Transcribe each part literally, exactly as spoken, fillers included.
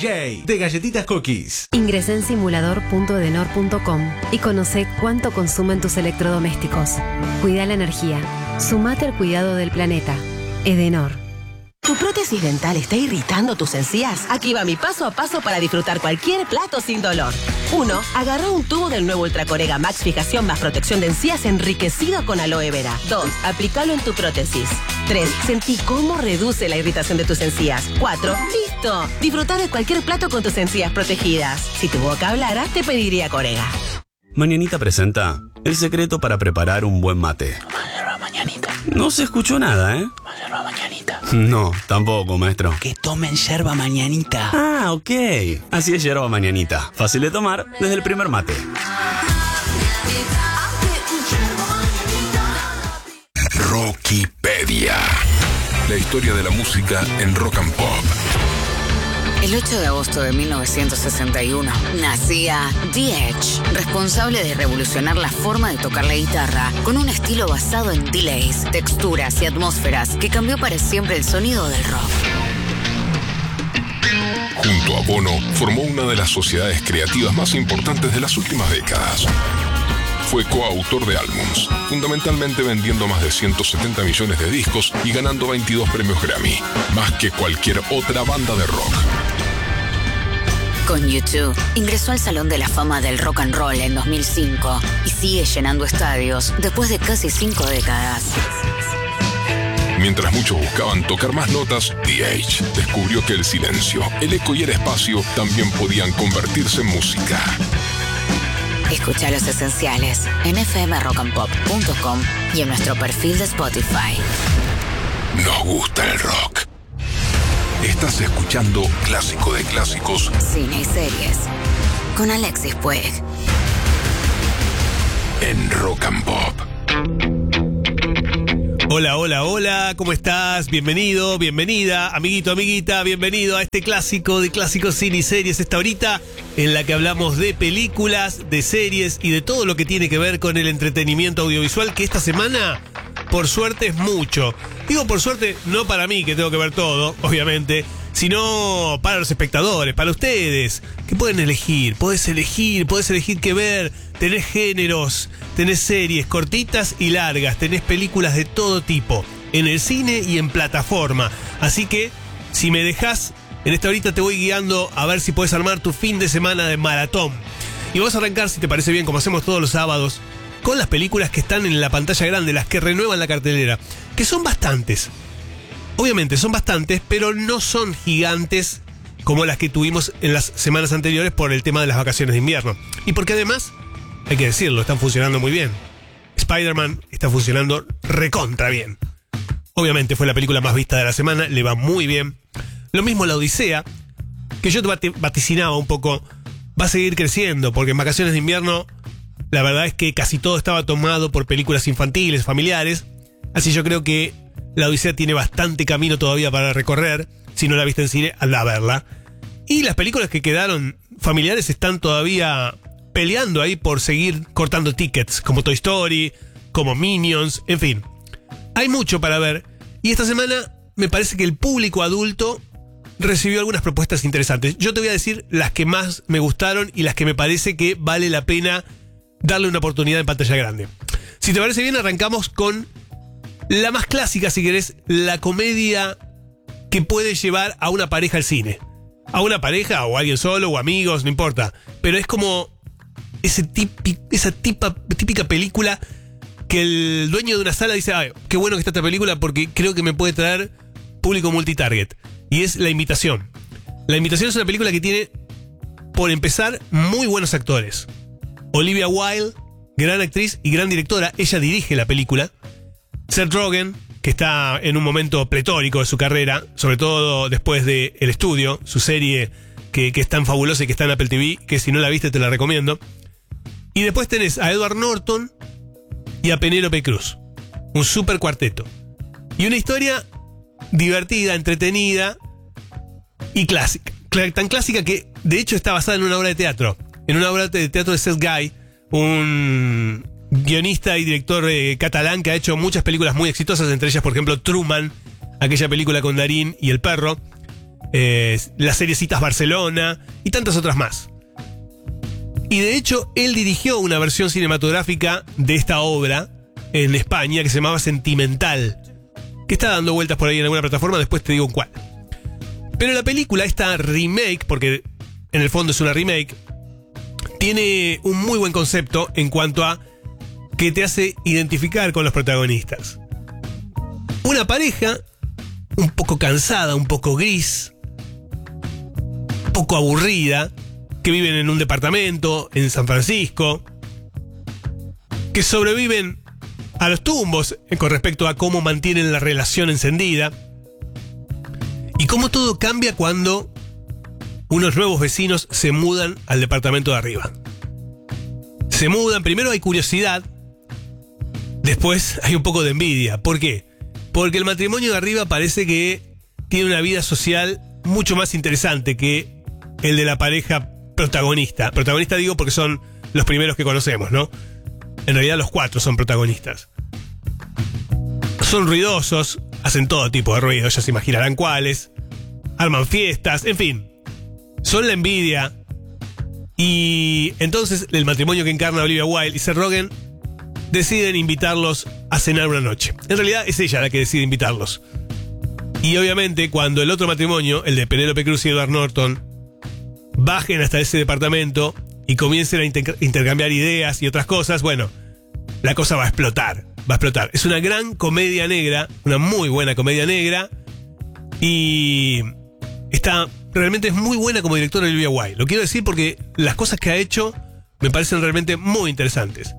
J de Galletitas Cookies. Ingresá en simulador punto edenor punto com y conoce cuánto consumen tus electrodomésticos. Cuida la energía. Sumate al cuidado del planeta. Edenor. ¿Tu prótesis dental está irritando tus encías? Aquí va mi paso a paso para disfrutar cualquier plato sin dolor. uno. Agarra un tubo del nuevo Ultracorega Max Fijación más protección de encías enriquecido con aloe vera. dos. Aplícalo en tu prótesis. tres. Sentí cómo reduce la irritación de tus encías. cuatro. ¡Listo! Disfruta de cualquier plato con tus encías protegidas. Si tu boca hablara, te pediría Corega. Mañanita presenta el secreto para preparar un buen mate. Yerba mañanita. No se escuchó nada, ¿eh? Yerba mañanita. No, tampoco, maestro. Que tomen yerba mañanita. Ah, ok. Así es yerba mañanita. Fácil de tomar desde el primer mate. Rockipedia. La historia de la música en rock and pop. El ocho de agosto de mil novecientos sesenta y uno nacía The Edge, responsable de revolucionar la forma de tocar la guitarra con un estilo basado en delays, texturas y atmósferas que cambió para siempre el sonido del rock. Junto a Bono, formó una de las sociedades creativas más importantes de las últimas décadas. Fue coautor de álbums, fundamentalmente vendiendo más de ciento setenta millones de discos y ganando veintidós premios Grammy, más que cualquier otra banda de rock. Con U dos, ingresó al Salón de la Fama del Rock and Roll en dos mil cinco y sigue llenando estadios después de casi cinco décadas. Mientras muchos buscaban tocar más notas, The Edge descubrió que el silencio, el eco y el espacio también podían convertirse en música. Escucha Los Esenciales en f m rock and pop punto com y en nuestro perfil de Spotify. Nos gusta el rock. Estás escuchando Clásico de Clásicos, Cine y Series con Alexis Puig en Rock and Pop. Hola, hola, hola, ¿cómo estás? Bienvenido, bienvenida, amiguito, amiguita, bienvenido a este clásico de clásicos, cine y series, esta horita en la que hablamos de películas, de series y de todo lo que tiene que ver con el entretenimiento audiovisual, que esta semana, por suerte, es mucho. Digo por suerte, no para mí, que tengo que ver todo, obviamente, sino para los espectadores, para ustedes, que pueden elegir, podés elegir, podés elegir qué ver, tenés géneros, tenés series cortitas y largas, tenés películas de todo tipo, en el cine y en plataforma. Así que, si me dejás, en esta horita te voy guiando a ver si podés armar tu fin de semana de maratón. Y vamos a arrancar, si te parece bien, como hacemos todos los sábados, con las películas que están en la pantalla grande, las que renuevan la cartelera, que son bastantes. Obviamente son bastantes, pero no son gigantes como las que tuvimos en las semanas anteriores por el tema de las vacaciones de invierno. Y porque además, hay que decirlo, están funcionando muy bien. Spider-Man está funcionando recontra bien. Obviamente fue la película más vista de la semana, le va muy bien. Lo mismo La Odisea, que yo te vaticinaba un poco, va a seguir creciendo, porque en vacaciones de invierno la verdad es que casi todo estaba tomado por películas infantiles, familiares. Así yo creo que La Odisea tiene bastante camino todavía para recorrer. Si no la viste en cine, anda a verla. Y las películas que quedaron familiares están todavía peleando ahí por seguir cortando tickets, como Toy Story, como Minions, en fin. Hay mucho para ver. Y esta semana me parece que el público adulto recibió algunas propuestas interesantes. Yo te voy a decir las que más me gustaron y las que me parece que vale la pena darle una oportunidad en pantalla grande. Si te parece bien, arrancamos con la más clásica, si querés, la comedia que puede llevar a una pareja al cine. A una pareja o a alguien solo o amigos, no importa. Pero es como ese tipi, esa tipa, típica película que el dueño de una sala dice: ay, qué bueno que está esta película porque creo que me puede traer público multitarget. Y es La Invitación. La Invitación es una película que tiene, por empezar, muy buenos actores. Olivia Wilde, gran actriz y gran directora, ella dirige la película. Seth Rogen, que está en un momento pletórico de su carrera, sobre todo después de El Estudio, su serie que, que es tan fabulosa y que está en Apple T V, que si no la viste te la recomiendo. Y después tenés a Edward Norton y a Penélope Cruz. Un super cuarteto. Y una historia divertida, entretenida y clásica. Tan clásica que de hecho está basada en una obra de teatro. En una obra de teatro de Seth Guy, un guionista y director eh, catalán que ha hecho muchas películas muy exitosas, entre ellas, por ejemplo, Truman, aquella película con Darín y el perro. eh, las seriecitas Barcelona y tantas otras más. Y de hecho, él dirigió una versión cinematográfica de esta obra en España que se llamaba Sentimental, que está dando vueltas por ahí en alguna plataforma, después te digo cuál. Pero la película, esta remake, porque en el fondo es una remake, tiene un muy buen concepto en cuanto a que te hace identificar con los protagonistas. Una pareja un poco cansada, un poco gris, un poco aburrida, que viven en un departamento en San Francisco, que sobreviven a los tumbos con respecto a cómo mantienen la relación encendida y cómo todo cambia cuando unos nuevos vecinos se mudan al departamento de arriba. Se mudan, primero hay curiosidad, después hay un poco de envidia. ¿Por qué? Porque el matrimonio de arriba parece que tiene una vida social mucho más interesante que el de la pareja protagonista. Protagonista digo porque son los primeros que conocemos, ¿no? En realidad los cuatro son protagonistas. Son ruidosos, hacen todo tipo de ruido, ya se imaginarán cuáles. Arman fiestas, en fin. Son la envidia. Y entonces el matrimonio que encarna Olivia Wilde y Seth Rogen deciden invitarlos a cenar una noche. En realidad es ella la que decide invitarlos. Y obviamente cuando el otro matrimonio, el de Penélope Cruz y Edward Norton, bajen hasta ese departamento y comiencen a inter- intercambiar ideas y otras cosas, bueno, la cosa va a explotar, va a explotar. Es una gran comedia negra, una muy buena comedia negra, y está, realmente es muy buena como directora Olivia Wilde. Lo quiero decir porque las cosas que ha hecho me parecen realmente muy interesantes.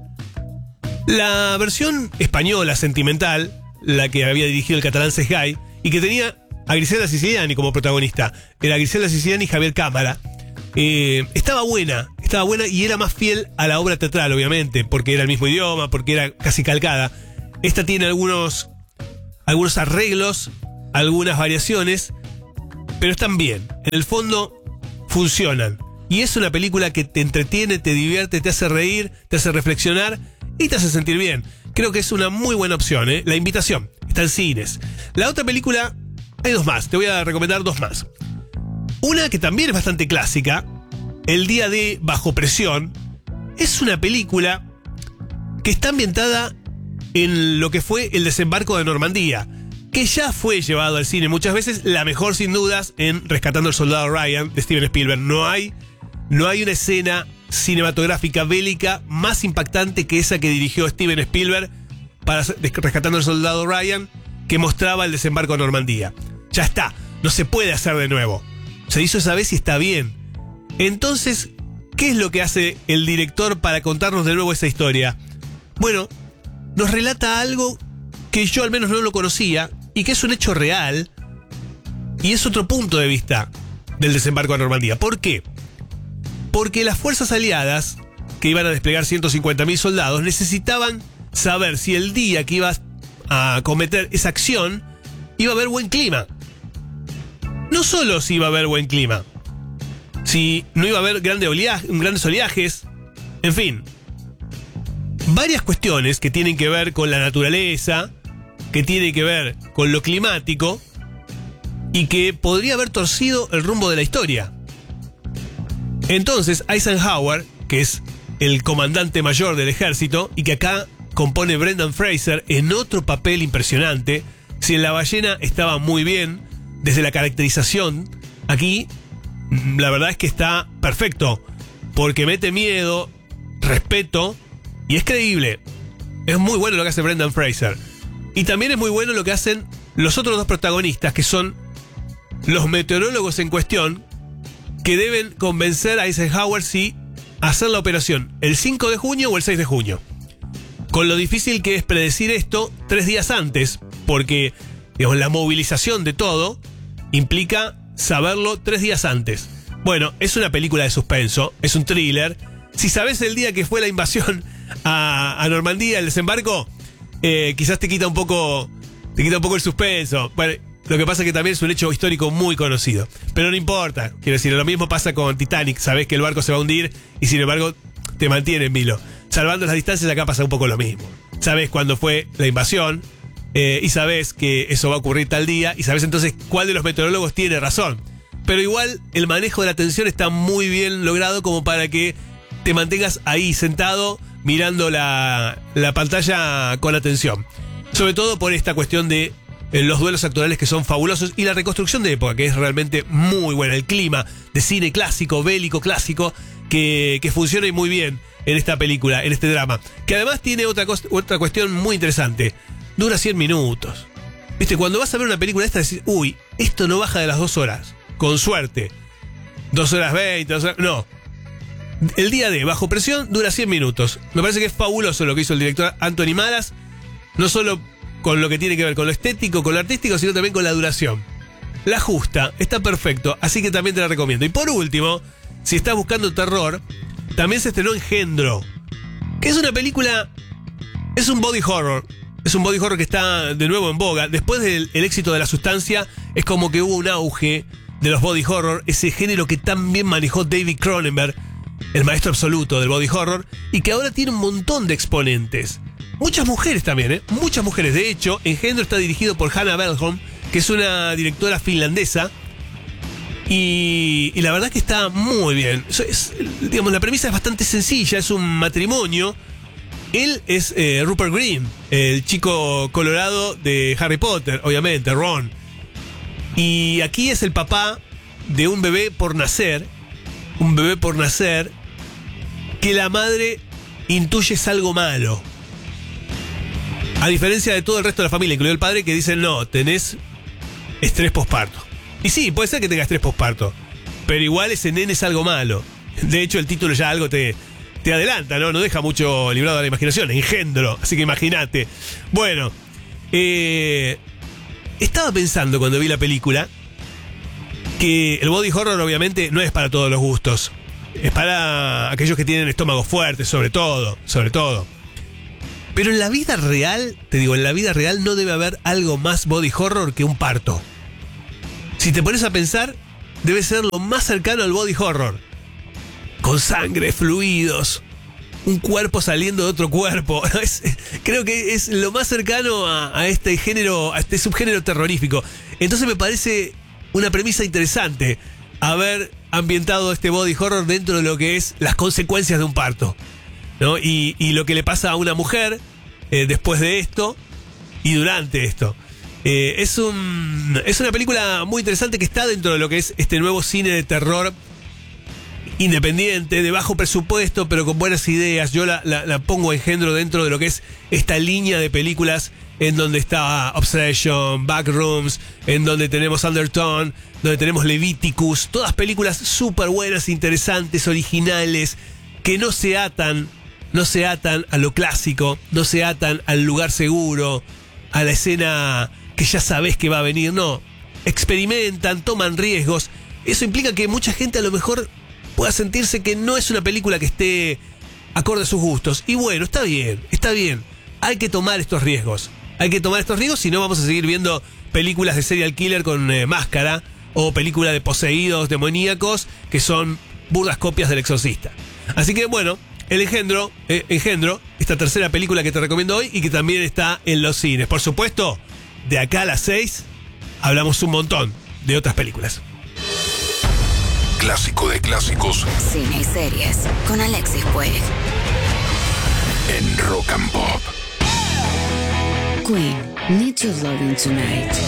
La versión española, Sentimental, la que había dirigido el catalán Sesgay, y que tenía a Griselda Siciliani como protagonista, era Griselda Siciliani y Javier Cámara, eh, estaba buena, estaba buena y era más fiel a la obra teatral, obviamente, porque era el mismo idioma, porque era casi calcada. Esta tiene algunos, algunos arreglos, algunas variaciones, pero están bien. En el fondo funcionan. Y es una película que te entretiene, te divierte, te hace reír, te hace reflexionar y te hace sentir bien. Creo que es una muy buena opción, ¿eh? La Invitación, está en cines. La otra película, hay dos más, te voy a recomendar dos más. Una que también es bastante clásica, El día de Bajo Presión, es una película que está ambientada en lo que fue el desembarco de Normandía, que ya fue llevado al cine muchas veces, la mejor sin dudas en Rescatando al Soldado Ryan de Steven Spielberg. No hay, no hay una escena cinematográfica bélica más impactante que esa que dirigió Steven Spielberg para Rescatando al Soldado Ryan, que mostraba el desembarco de Normandía. Ya está, no se puede hacer de nuevo. Se hizo esa vez y está bien. Entonces, ¿qué es lo que hace el director para contarnos de nuevo esa historia? Bueno, nos relata algo que yo al menos no lo conocía y que es un hecho real y es otro punto de vista del desembarco de Normandía. ¿Por qué? Porque las fuerzas aliadas, que iban a desplegar ciento cincuenta mil soldados, necesitaban saber si el día que iba a cometer esa acción iba a haber buen clima. No solo si iba a haber buen clima, si no iba a haber grande oleaje, grandes oleajes, en fin. Varias cuestiones que tienen que ver con la naturaleza, que tienen que ver con lo climático y que podría haber torcido el rumbo de la historia. Entonces Eisenhower, que es el comandante mayor del ejército y que acá compone Brendan Fraser en otro papel impresionante, si en La Ballena estaba muy bien, desde la caracterización, aquí la verdad es que está perfecto, porque mete miedo, respeto y es creíble. Es muy bueno lo que hace Brendan Fraser. Y también es muy bueno lo que hacen los otros dos protagonistas, que son los meteorólogos en cuestión, que deben convencer a Eisenhower si hacer la operación el cinco de junio o el seis de junio. Con lo difícil que es predecir esto tres días antes, porque digamos, la movilización de todo implica saberlo tres días antes. Bueno, es una película de suspenso, es un thriller. Si sabes el día que fue la invasión a, a Normandía, el desembarco, eh, quizás te quita un poco, te quita un poco el suspenso. Bueno, lo que pasa es que también es un hecho histórico muy conocido. Pero no importa, quiero decir, lo mismo pasa con Titanic. Sabés que el barco se va a hundir y sin embargo te mantiene en vilo. Salvando las distancias, acá pasa un poco lo mismo. Sabés cuándo fue la invasión, eh, y sabés que eso va a ocurrir tal día, y sabés entonces cuál de los meteorólogos tiene razón. pero igual el manejo de la tensión está muy bien logrado como para que te mantengas ahí sentado mirando la, la pantalla con atención. Sobre todo por esta cuestión de eh, los duelos actorales que son fabulosos y la reconstrucción de época, que es realmente muy buena. El clima de cine clásico, bélico clásico, que, que funciona muy bien en esta película, en este drama. Que además tiene otra, otra cuestión muy interesante. Dura cien minutos. Viste, cuando vas a ver una película esta, decís, uy, esto no baja de las dos horas. Con suerte. Dos horas veinte, dos horas... No. El día de Bajo Presión dura cien minutos. Me parece que es fabuloso lo que hizo el director Anthony Maras. No solo con lo que tiene que ver con lo estético, con lo artístico, sino también con la duración. La justa, está perfecto, así que también te la recomiendo. Y por último, si estás buscando terror, también se estrenó Engendro, que es una película, es un body horror. Es un body horror que está de nuevo en boga. Después del el éxito de La Sustancia, es como que hubo un auge de los body horror, ese género que tan bien manejó David Cronenberg, el maestro absoluto del body horror, y que ahora tiene un montón de exponentes. Muchas mujeres también, ¿eh? Muchas mujeres. De hecho, Engendro está dirigido por Hannah Bellholm, que es una directora finlandesa. Y, y la verdad que está muy bien. Es, digamos, la premisa es bastante sencilla. Es un matrimonio. Él es eh, Rupert Green, el chico colorado de Harry Potter, obviamente, Ron. Y aquí es el papá de un bebé por nacer. Un bebé por nacer que la madre intuye es algo malo. A diferencia de todo el resto de la familia, incluido el padre, que dicen, no, tenés estrés posparto. Y sí, puede ser que tenga estrés posparto, pero igual ese nene es algo malo. De hecho, el título ya algo te, te adelanta, ¿no? No deja mucho librado a la imaginación, Engendro. Así que imagínate. Bueno, eh, estaba pensando cuando vi la película que el body horror obviamente no es para todos los gustos. Es para aquellos que tienen estómagos fuertes, sobre todo, sobre todo. Pero en la vida real, te digo, en la vida real no debe haber algo más body horror que un parto. Si te pones a pensar, debe ser lo más cercano al body horror. Con sangre, fluidos, un cuerpo saliendo de otro cuerpo. Es, creo que es lo más cercano a, a este género, a este subgénero terrorífico. Entonces me parece una premisa interesante haber ambientado este body horror dentro de lo que es las consecuencias de un parto, ¿no? Y, y lo que le pasa a una mujer eh, después de esto y durante esto. Eh, es, un, es una película muy interesante que está dentro de lo que es este nuevo cine de terror independiente, de bajo presupuesto, pero con buenas ideas. Yo la, la, la pongo Engendro dentro de lo que es esta línea de películas en donde está Obsession, Backrooms, en donde tenemos Undertone, donde tenemos Leviticus. Todas películas súper buenas, interesantes, originales, que no se atan, no se atan a lo clásico, no se atan al lugar seguro, a la escena que ya sabes que va a venir. No, experimentan, toman riesgos. Eso implica que mucha gente a lo mejor pueda sentirse que no es una película que esté acorde a sus gustos. Y bueno, está bien, está bien. Hay que tomar estos riesgos. Hay que tomar estos riesgos, si no vamos a seguir viendo películas de serial killer con eh, máscara, o películas de poseídos demoníacos que son burdas copias del Exorcista. Así que bueno, El Engendro, eh, Engendro, esta tercera película que te recomiendo hoy y que también está en los cines. Por supuesto, de acá a las seis hablamos un montón de otras películas. Clásico de clásicos. Cine y series con Alexis Puig. En Rock and Pop. Queen, Need Your Loving Tonight.